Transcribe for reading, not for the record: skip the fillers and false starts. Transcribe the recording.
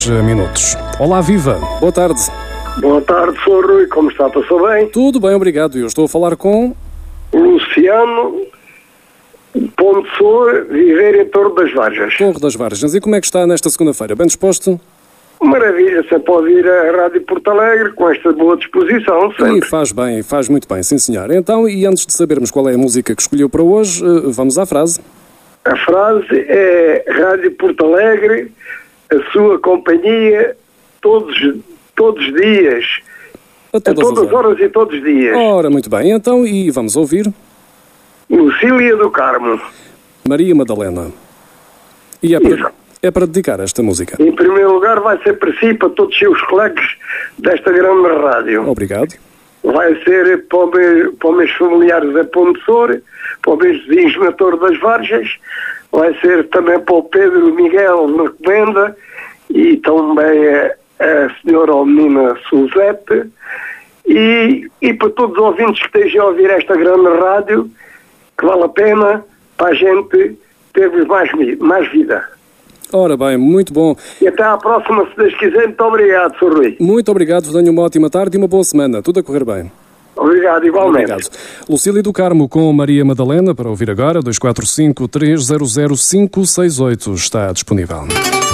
Minutos. Olá, viva! Boa tarde. Boa tarde, sou Rui. Como está? Passou bem? Tudo bem, obrigado. Eu estou a falar com... Luciano Ponte, viver em Torre das Varjas. Torre das Varjas. E como é que está nesta segunda-feira? Bem disposto? Maravilha, você pode ir à Rádio Porto Alegre com esta boa disposição, sempre. E faz bem, faz muito bem, sim senhor. Então, e antes de sabermos qual é a música que escolheu para hoje, vamos à frase. A frase é: Rádio Porto Alegre, a sua companhia, todos os dias. A todas as horas e todos os dias. Ora, muito bem. Então, e vamos ouvir? Lucília do Carmo. Maria Madalena. E é para dedicar esta música. Em primeiro lugar vai ser para si, para todos os seus colegas desta grande rádio. Obrigado. Vai ser para os meus familiares da Ponte Sor, para os meus vizinhos na Torre das Varjas, vai ser também para o Pedro Miguel na Comenda e também a senhora ou menina Suzete e para todos os ouvintes que estejam a ouvir esta grande rádio, que vale a pena para a gente termos mais vida. Ora bem, muito bom. E até à próxima, se Deus quiser. Muito obrigado, Sr. Rui. Muito obrigado, tenha uma ótima tarde e uma boa semana. Tudo a correr bem. Obrigado, igualmente. Obrigado. Lucília do Carmo com Maria Madalena, para ouvir agora, 245-300-568, está disponível.